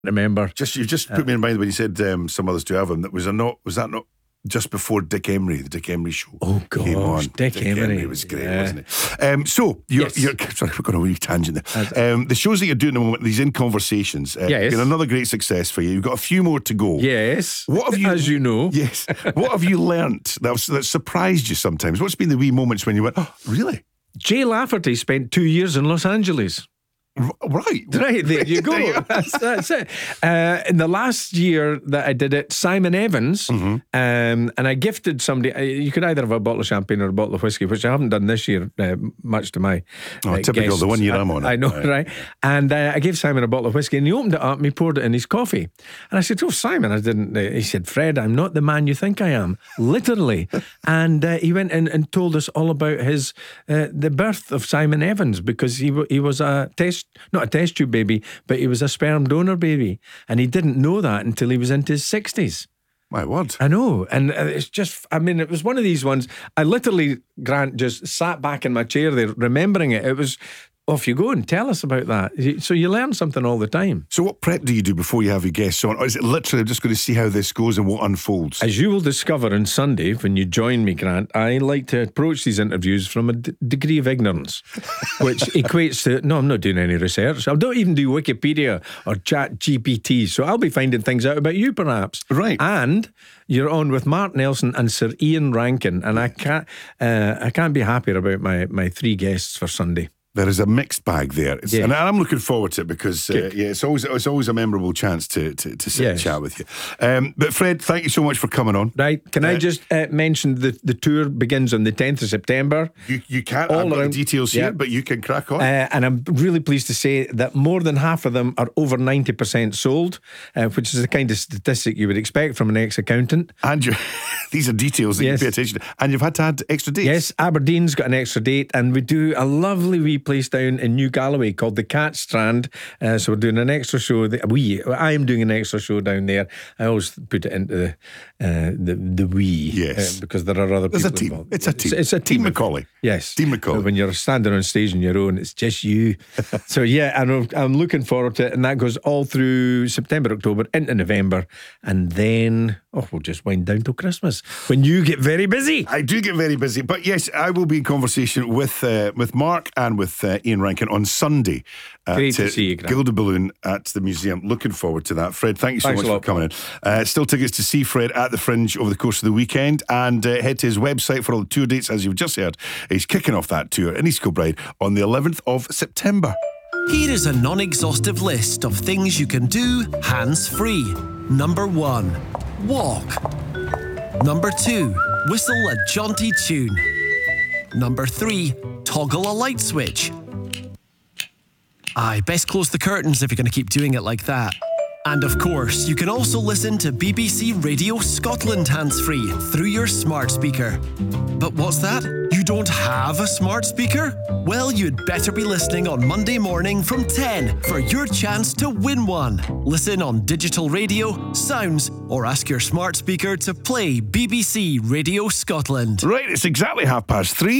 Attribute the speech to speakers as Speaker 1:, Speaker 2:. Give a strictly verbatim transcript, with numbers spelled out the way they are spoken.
Speaker 1: remember.
Speaker 2: Just you just put me in mind when you said um, some others do have them. That was a not was that not just before Dick Emery, the Dick Emery show?
Speaker 1: Oh
Speaker 2: came on.
Speaker 1: gosh, Dick,
Speaker 2: Dick
Speaker 1: Emery.
Speaker 2: Emery was great,
Speaker 1: Yeah.
Speaker 2: wasn't it? Um, so you're,
Speaker 1: Yes.
Speaker 2: you're sorry, we're going on a wee tangent there. Um, the shows that you're doing at the moment, these In Conversations, uh,
Speaker 1: Yes.
Speaker 2: been another great success for you. You've got a few more to go.
Speaker 1: Yes.
Speaker 2: What have you,
Speaker 1: as you know?
Speaker 2: Yes. What have you learnt that, was, that surprised you sometimes? What's been the wee moments when you went, oh, really?
Speaker 1: Jay Lafferty spent two years in Los Angeles.
Speaker 2: R- right.
Speaker 1: Right, there you go. that's, that's it. Uh, in the last year that I did it, Simon Evans,
Speaker 2: Mm-hmm.
Speaker 1: um, and I gifted somebody, uh, you could either have a bottle of champagne or a bottle of whiskey, which I haven't done this year, uh, much to my
Speaker 2: Oh,
Speaker 1: uh,
Speaker 2: typical,
Speaker 1: guests.
Speaker 2: the one year
Speaker 1: I,
Speaker 2: I'm on it.
Speaker 1: I know,
Speaker 2: Right.
Speaker 1: right? And uh, I gave Simon a bottle of whiskey, and he opened it up and he poured it in his coffee. And I said, oh, Simon, I didn't, uh, he said, Fred, I'm not the man you think I am, literally. And uh, he went in and told us all about his, uh, the birth of Simon Evans, because he, w- he was a test, not a test tube baby, but he was a sperm donor baby, and he didn't know that until he was into his sixties.
Speaker 2: My word.
Speaker 1: I know, and uh, it's just, I mean, it was one of these ones, I literally, Grant, just sat back in my chair there remembering it. It was, off you go and tell us about that. So you learn something all the time.
Speaker 2: So what prep do you do before you have your guests on? Or is it literally just going to see how this goes and what unfolds?
Speaker 1: As you will discover on Sunday when you join me, Grant, I like to approach these interviews from a d- degree of ignorance, which equates to, no, I'm not doing any research. I don't even do Wikipedia or Chat G P T, so I'll be finding things out about you perhaps.
Speaker 2: Right.
Speaker 1: And you're on with Mark Nelson and Sir Ian Rankin, and I can't, uh, I can't be happier about my, my three guests for Sunday.
Speaker 2: There is a mixed bag there, it's,
Speaker 1: Yeah.
Speaker 2: and I'm looking forward to it because uh,
Speaker 1: Good.
Speaker 2: yeah, it's always it's always a memorable chance to to, to sit and
Speaker 1: Yes.
Speaker 2: chat with you. Um, but Fred, thank you so much for coming on.
Speaker 1: Right? Can I
Speaker 2: Uh,
Speaker 1: just uh, mention the the tour begins on the tenth of September.
Speaker 2: You you can't
Speaker 1: All
Speaker 2: I've got
Speaker 1: around-
Speaker 2: the details
Speaker 1: yeah.
Speaker 2: here, but you can crack on.
Speaker 1: Uh, and I'm really pleased to say that more than half of them are over ninety percent sold, uh, which is the kind of statistic you would expect from an ex-accountant.
Speaker 2: and you, these are details that
Speaker 1: Yes.
Speaker 2: you pay attention to. And you've had to add extra dates.
Speaker 1: Yes, Aberdeen's got an extra date, and we do a lovely wee place down in New Galloway called the Cat Strand. Uh, so we're doing an extra show. The, we, I am doing an extra show down there. I always put it into the uh, the, the we,
Speaker 2: Yes.
Speaker 1: uh, because there are other
Speaker 2: There's a
Speaker 1: people
Speaker 2: team.
Speaker 1: involved.
Speaker 2: It's a team.
Speaker 1: It's, it's a
Speaker 2: Team
Speaker 1: team.
Speaker 2: Macaulay.
Speaker 1: Yes,
Speaker 2: Team Macaulay.
Speaker 1: When you're standing on stage on your own, it's just you. So yeah, and I'm, I'm looking forward to it, and that goes all through September, October, into November, and then oh, we'll just wind down till Christmas when you get very busy.
Speaker 2: I do get very busy, but yes, I will be in conversation with uh, with Mark and with uh, Ian Rankin on Sunday. At,
Speaker 1: Great to
Speaker 2: uh,
Speaker 1: see you, Grant.
Speaker 2: Gilded Balloon at the museum. Looking forward to that. Fred, thank you so
Speaker 1: Thanks
Speaker 2: much
Speaker 1: a
Speaker 2: for
Speaker 1: lot,
Speaker 2: coming in. Uh, still tickets to see Fred at the Fringe over the course of the weekend, and uh, head to his website for all the tour dates. As you've just heard, he's kicking off that tour in East Kilbride on the eleventh of September.
Speaker 3: Here is a non-exhaustive list of things you can do hands-free. Number one, walk. Number two, whistle a jaunty tune. Number three, toggle a light switch. Aye, best close the curtains if you're going to keep doing it like that. And of course, you can also listen to B B C Radio Scotland hands-free through your smart speaker. But what's that? You don't have a smart speaker? Well, you'd better be listening on Monday morning from ten for your chance to win one. Listen on digital radio, sounds, or ask your smart speaker to play B B C Radio Scotland.
Speaker 2: Right, it's exactly half past three.